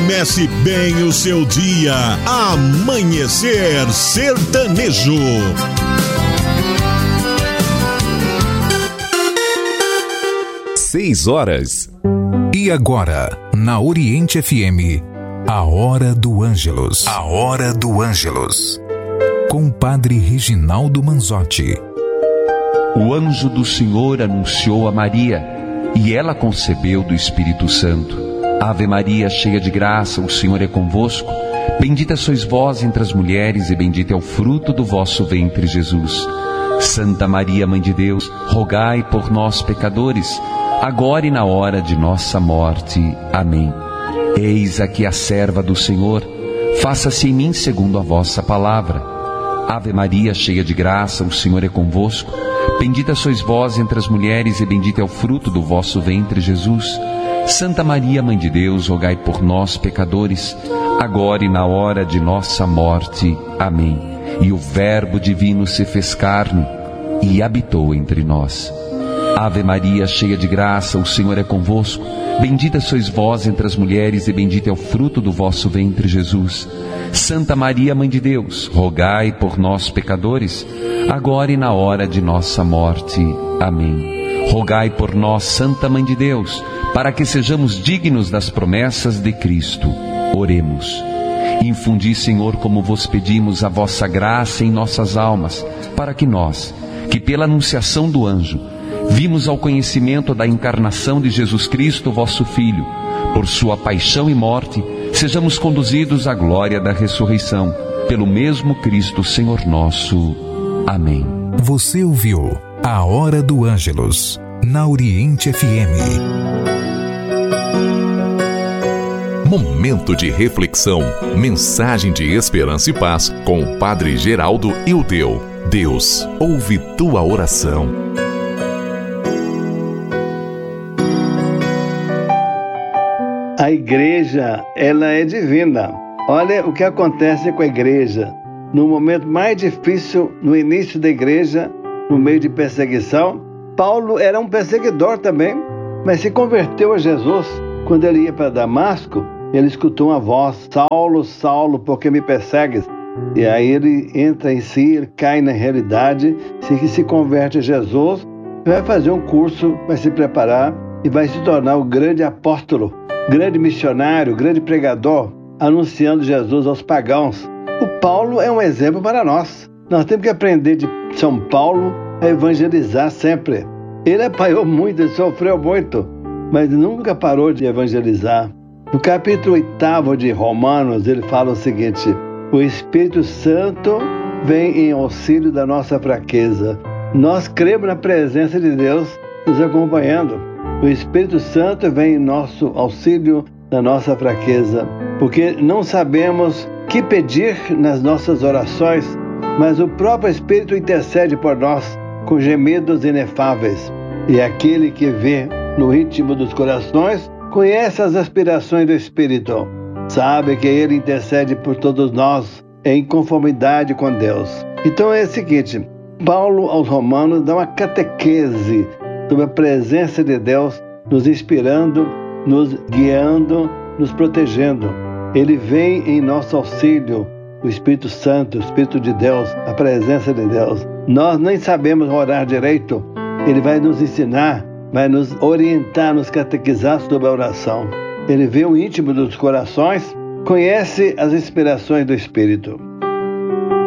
Comece bem o seu dia. Amanhecer Sertanejo. Seis horas. E agora, na Oriente FM, a Hora do Ângelus. A Hora do Ângelus. Com o Padre Reginaldo Manzotti. O anjo do Senhor anunciou a Maria, e ela concebeu do Espírito Santo. Ave Maria, cheia de graça, o Senhor é convosco. Bendita sois vós entre as mulheres, e bendito é o fruto do vosso ventre, Jesus. Santa Maria, Mãe de Deus, rogai por nós, pecadores, agora e na hora de nossa morte. Amém. Eis aqui a serva do Senhor, faça-se em mim segundo a vossa palavra. Ave Maria, cheia de graça, o Senhor é convosco. Bendita sois vós entre as mulheres, e bendito é o fruto do vosso ventre, Jesus. Santa Maria, Mãe de Deus, rogai por nós, pecadores, agora e na hora de nossa morte. Amém. E o Verbo divino se fez carne e habitou entre nós. Ave Maria, cheia de graça, o Senhor é convosco. Bendita sois vós entre as mulheres, e bendito é o fruto do vosso ventre, Jesus. Santa Maria, Mãe de Deus, rogai por nós, pecadores, agora e na hora de nossa morte. Amém. Rogai por nós, Santa Mãe de Deus, para que sejamos dignos das promessas de Cristo. Oremos. Infundi, Senhor, como vos pedimos, a vossa graça em nossas almas, para que nós, que pela anunciação do anjo, vimos ao conhecimento da encarnação de Jesus Cristo, vosso Filho, por sua paixão e morte, sejamos conduzidos à glória da ressurreição, pelo mesmo Cristo, Senhor nosso. Amém. Você ouviu a Hora do Ângelus, na Oriente FM. Momento de reflexão, mensagem de esperança e paz com o Padre Geraldo Ildeu. Deus ouve tua oração. A igreja, ela é divina. Olha o que acontece com a igreja. No momento mais difícil, no início da igreja, no meio de perseguição, Paulo era um perseguidor também, mas se converteu a Jesus. Quando ele ia para Damasco, ele escutou uma voz: Saulo, Saulo, por que me persegues? E aí ele entra em si, ele cai na realidade, se converte a Jesus, vai fazer um curso, vai se preparar e vai se tornar o grande apóstolo, grande missionário, grande pregador, anunciando Jesus aos pagãos. O Paulo é um exemplo para nós. Nós temos que aprender de São Paulo a evangelizar sempre. Ele apanhou muito, ele sofreu muito, mas nunca parou de evangelizar. No capítulo 8 de Romanos, ele fala o seguinte: o Espírito Santo vem em auxílio da nossa fraqueza. Nós cremos na presença de Deus nos acompanhando. O Espírito Santo vem em nosso auxílio da nossa fraqueza, porque não sabemos que pedir nas nossas orações, mas o próprio Espírito intercede por nós com gemidos inefáveis. E aquele que vê no ritmo dos corações conhece as aspirações do Espírito, sabe que Ele intercede por todos nós em conformidade com Deus. Então é o seguinte, Paulo aos Romanos dá uma catequese sobre a presença de Deus, nos inspirando, nos guiando, nos protegendo. Ele vem em nosso auxílio, o Espírito Santo, o Espírito de Deus, a presença de Deus. Nós nem sabemos orar direito, Ele vai nos ensinar, vai nos orientar, nos catequizar sobre a oração. Ele vê o íntimo dos corações, conhece as inspirações do Espírito.